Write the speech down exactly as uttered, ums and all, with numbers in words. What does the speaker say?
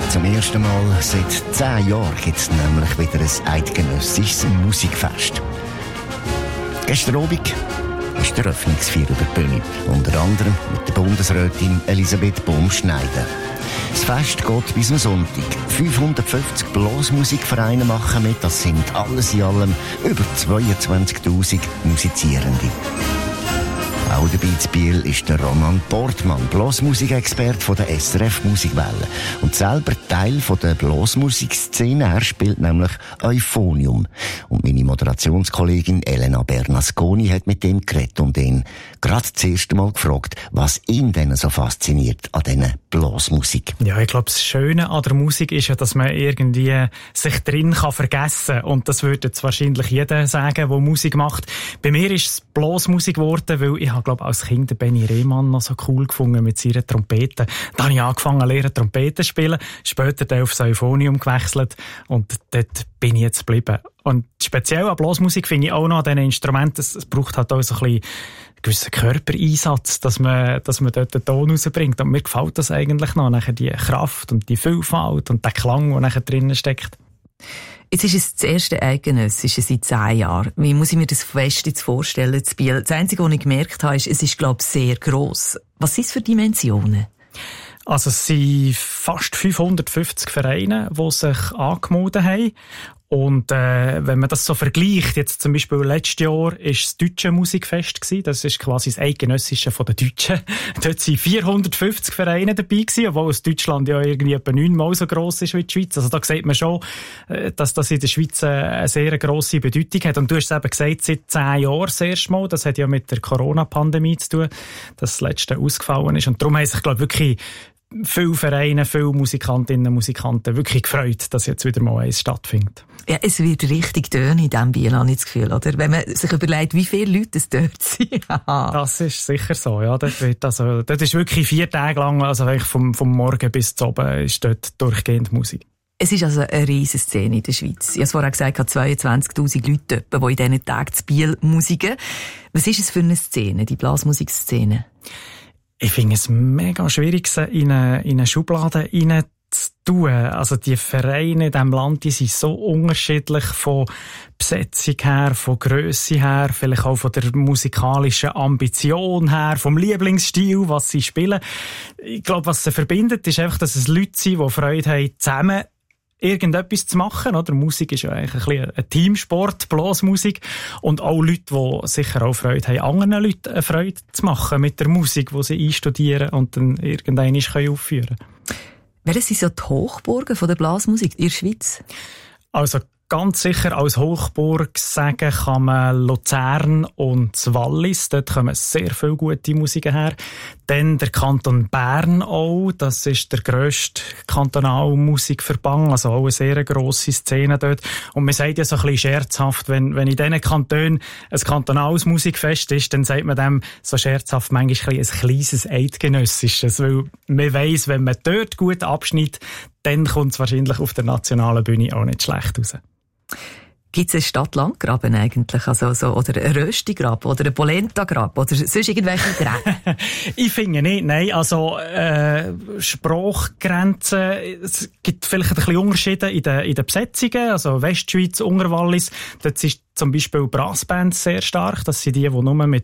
Zum ersten Mal seit zehn Jahren gibt es nämlich wieder ein eidgenössisches Musikfest. Gestern Abend ist der Eröffnungsfeier über die Bühne, unter anderem mit der Bundesrätin Elisabeth Bohm-Schneider. Das Fest geht bis am Sonntag. fünfhundertfünfzig Blasmusikvereine machen mit, das sind alles in allem über zweiundzwanzigtausend Musizierende. Auch dabei zu Biel ist der Roman Portmann, Blasmusikexperte von der S R F Musikwelle und selber Teil von der Blasmusikszene. Er spielt nämlich Euphonium. Und meine Moderationskollegin Elena Bernasconi hat mit ihm geredet und ihn gerade das erste Mal gefragt, was ihn denn so fasziniert an dieser Blasmusik. Ja, ich glaube, das Schöne an der Musik ist ja, dass man irgendwie sich drin kann vergessen kann. Und das würde jetzt wahrscheinlich jeder sagen, der Musik macht. Bei mir ist es Blasmusik geworden, weil ich habe, glaube als Kind den Benny Rehmann noch so cool gefunden mit seiner Trompete. Dann habe ich angefangen zu lernen, Trompete zu spielen, später dann aufs Euphonium gewechselt und dort bin ich jetzt geblieben. Und speziell an Blasmusik finde ich auch noch an diesen Instrumenten, es braucht halt auch so ein bisschen gewissen Körpereinsatz, dass man, dass man dort den Ton rausbringt. Und mir gefällt das eigentlich noch, nachher die Kraft und die Vielfalt und der Klang, der nachher drinnen steckt. Jetzt ist es das erste Eidgenössische seit zehn Jahren. Wie muss ich mir das Fest jetzt vorstellen, zu Biel? Das Einzige, was ich gemerkt habe, ist, es ist, glaube ich, sehr gross. Was sind es für Dimensionen? Also es sind fast fünfhundertfünfzig Vereine, die sich angemeldet haben. Und äh, wenn man das so vergleicht, jetzt zum Beispiel letztes Jahr war das Deutsche Musikfest gewesen. Das ist quasi das Eidgenössische von den Deutschen. Dort waren vierhundertfünfzig Vereine dabei gewesen, obwohl es Deutschland ja irgendwie etwa neunmal so gross ist wie die Schweiz. Also da sieht man schon, dass das in der Schweiz eine sehr grosse Bedeutung hat. Und du hast es eben gesagt, seit zehn Jahren das erste Mal. Das hat ja mit der Corona-Pandemie zu tun, dass das letzte ausgefallen ist. Und darum haben sich, glaube ich, wirklich viele Vereine, viele Musikantinnen und Musikanten wirklich gefreut, dass jetzt wieder mal eins stattfindet. Ja, es wird richtig tönen in diesem Biel, habe ich das Gefühl, oder? Wenn man sich überlegt, wie viele Leute es dort sind. Das ist sicher so, ja. Dort wird also, dort ist wirklich vier Tage lang, also eigentlich vom, vom Morgen bis zum Abend ist dort durchgehend Musik. Es ist also eine riesige Szene in der Schweiz. Ich habe es vorher gesagt, zweiundzwanzigtausend Leute dort, die in diesen Tagen zu Biel musiken. Was ist es für eine Szene, die Blasmusikszene? Ich finde es mega schwierig, sie in eine, in eine Schublade rein zu tun. Also die Vereine in diesem Land, die sind so unterschiedlich von Besetzung her, von Grösse her, vielleicht auch von der musikalischen Ambition her, vom Lieblingsstil, was sie spielen. Ich glaube, was sie verbindet, ist einfach, dass es Leute sind, die Freude haben, zusammen irgendetwas zu machen, oder? Musik ist ja eigentlich ein bisschen ein Teamsport, Blasmusik. Und auch Leute, die sicher auch Freude haben, anderen Leuten eine Freude zu machen mit der Musik, die sie einstudieren und dann irgendwann aufführen können. Welche sind so die Hochburgen von der Blasmusik in der Schweiz? Also ganz sicher als Hochburg sagen kann man Luzern und das Wallis. Dort kommen sehr viele gute Musiker her. Dann der Kanton Bern auch. Das ist der grösste Kantonalmusikverband. Also auch eine sehr grosse Szene dort. Und man sagt ja so ein bisschen scherzhaft, wenn, wenn in diesen Kantonen ein kantonales Musikfest ist, dann sagt man dem so scherzhaft manchmal ein, ein kleines Eidgenössisches. Weil man weiss, wenn man dort gut abschneidet, dann kommt es wahrscheinlich auf der nationalen Bühne auch nicht schlecht raus. Gibt es einen Stadt-Land-Graben eigentlich? Also, so, oder einen Rösti-Graben oder einen Polenta-Graben oder sonst irgendwelche Gräben? Ich finde nicht, nein. Also, äh, Sprachgrenzen, es gibt vielleicht ein bisschen Unterschiede in den, in den Besetzungen. Also, Westschweiz, Unterwallis, dort ist zum Beispiel Brassbands sehr stark. Das sind die, die nur mit